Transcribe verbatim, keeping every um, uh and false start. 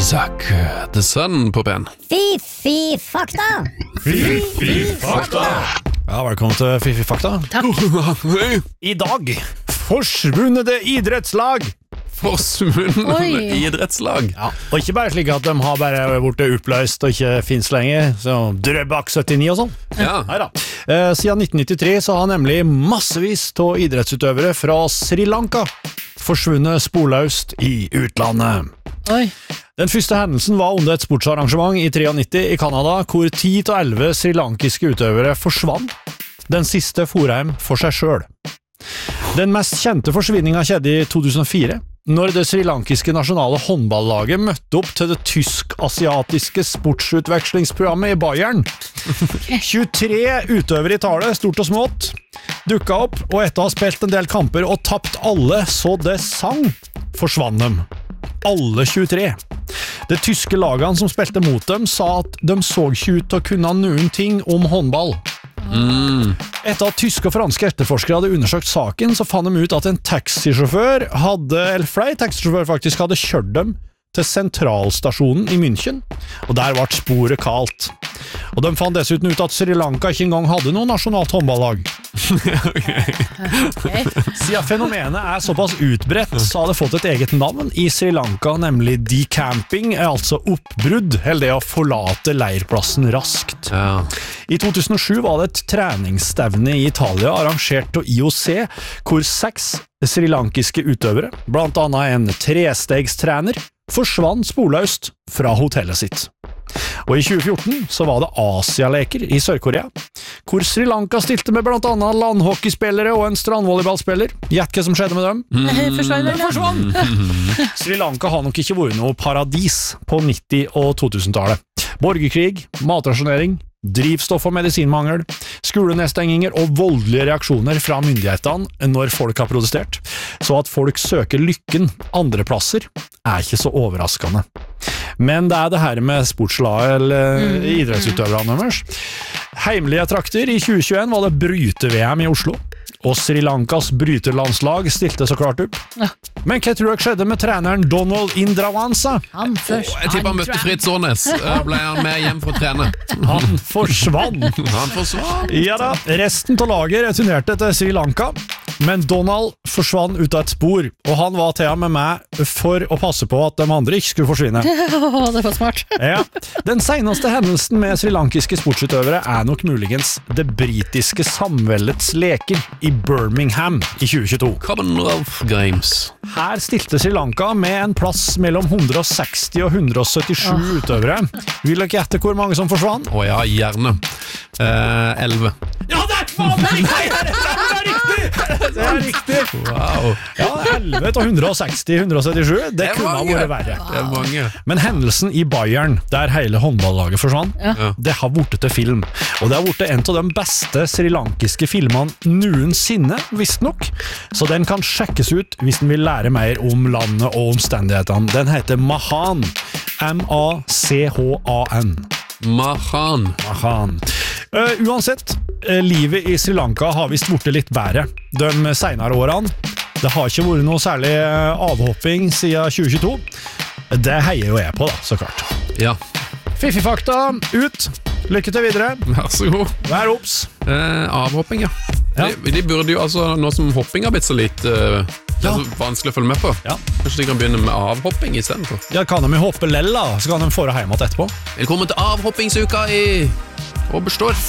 Isak The Sun på pen. Fifi fakta. Fifi fakta. Ja, velkommen til Fifi fakta. Takk. I dag forsvunne idrettslag. Forsvunne Oi. idrettslag. Ja, og ikke bare slik at de har bare vært oppløst og ikke finnes lenger, så Drøbak syttini og sånn. Ja. Neida. Eh, siden nitten nittitre så har nemlig massevis av idrettsutøvere fra Sri Lanka forsvunnet sporløst i utlandet. Oi. Den første hendelsen var under et sportsarrangement i nittiotre i Kanada, hvor ti til elleve srilankiske utøvere forsvant. Den siste for hjem for seg selv. Den mest kjente forsvinningen skjedde i to tusen og fire, når det srilankiske nasjonale håndballaget møtte opp til det tysk-asiatiske sportsutvekslingsprogrammet i Bayern. tjuetre utøvere i tallet, stort og smått, dukket opp, og etter å ha spilt en del kamper og tapt alle så det sang, forsvant dem. Alle tjuetre. Det tyske lagene som spilte mot dem sa at de så ikke ut til å kunne noen ting om håndball. Mm. Etter at tyske og franske etterforskere hadde undersøkt saken, så fant de ut at en taxisjåfør hadde, eller flere taxisjåfør faktisk hadde kjørt dem til sentralstasjonen i München, og der ble sporet kalt. Og de fant dessuten ut at Sri Lanka ikke engang hadde noe nasjonalt håndballag. Okay. Siden fenomenet er såpass utbredt, så har det fått et eget navn i Sri Lanka, nemlig decamping, altså oppbrudd, eller det å forlate leirplassen raskt. Ja. I to tusen og sju var det et treningsstevne i Italia arrangert av I O C, hvor seks srilankiske utøvere, blant annet en trestegstrener, forsvant sporløst fra hotellet sitt. Og i tjue fjorten så var det Asialeker i Sør-Korea, hvor Sri Lanka stilte med blant annet landhockeyspillere og en strandvolleyballspiller. Gjett hva som skjedde med dem? Mm. Forsvant, Forsvann! Sri Lanka har nok ikke vært noe paradis på nitti- og to tusen-tallet. Borgerkrig, matrasjonering, drivstoff- og medisinmangel, skolenedstenginger og voldelige reaksjoner fra myndighetene når folk har protestert. Så at folk søker lykken andre plasser er ikke så overraskende. Men det er det her med sportslaget eller mm. idrettsutøverne deres. Heimlige trakter i tjue tjueen var det bryte-V M i Oslo, og Sri Lankas bryterlandslag stilte så klart opp. Ja. Men hva tror jeg skjedde med treneren Donald Indrawansa? Han først. Jeg tipper han møtte Fritz Årnes. Ble han med hjem for å trene? Han forsvant. Han forsvant. Ja da, resten av laget returnerte til Sri Lanka, men Donald forsvant ut av et spor, og han var til med meg for å passe på at de andre ikke skulle forsvinne. Oh, det var smart. Ja. Den seneste hendelsen med srilankiske sportsutøvere er nok muligens det britiske samveldets leker i Birmingham i tjue tjueto. Commonwealth Games. Her stilte Sri Lanka med en plass mellom hundre og seksti og hundre og syttisju oh. utøvere. Vil dere gjette hvor mange som forsvant? Å ja, gjerne. Eh, elleve. Ja, det er faen meg riktig! Det er riktig! Det er riktig! Wow. Ja, elleve til hundre og seksti til hundre og syttisju, det, det kunne ha vært verre. Det er mange. Men hendelsen i Bayern, der hele håndballaget forsvant, ja. det har vært til film. Og det har vært en av de beste srilankiske filmene noensinne, visst nok. Så den kan sjekkes ut hvis den vil lære mer om landet og omstendighetene. Den heter Mahan. M A C H A N. Mahan. Mahan. Uh, uansett, uh, livet i Sri Lanka har vist vært litt bedre de senere årene. Det har ikke vært noe særlig avhopping siden tjue tjueto. Det heier jo jeg på da, så klart. Ja. Fifi-fakta, ut. Lykke til videre. Vær så god. Vær opps. Eh, avhopping, ja. ja. De, de burde jo, altså, nå som hopping har blitt så litt eh, det er så vanskelig å følge med på. Ja. Kanskje de kan begynne med avhopping i stedet for. Ja, kan de jo hoppe lella, så kan de få det hjemme etterpå. Velkommen til avhoppingsuka i... og består.